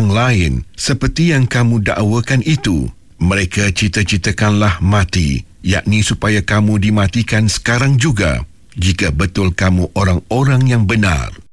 orang lain seperti yang kamu dakwakan itu, mereka cita-citakanlah mati, yakni supaya kamu dimatikan sekarang juga, jika betul kamu orang-orang yang benar.